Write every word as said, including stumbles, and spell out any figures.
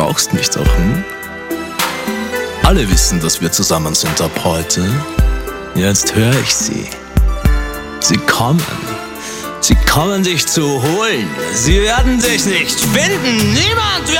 brauchst mich doch, hm? Alle wissen, dass wir zusammen sind ab heute. Jetzt höre ich sie. Sie kommen. Sie kommen dich zu holen. Sie werden dich nicht finden. Niemand wird